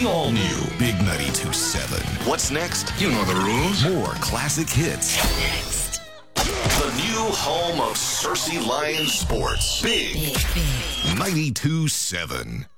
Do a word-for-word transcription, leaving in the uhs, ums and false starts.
all new Big ninety-two point seven. What's next? You know the rules. More classic hits. Next. The new home of Cersei Lions Sports. Big, Big, big. ninety-two point seven.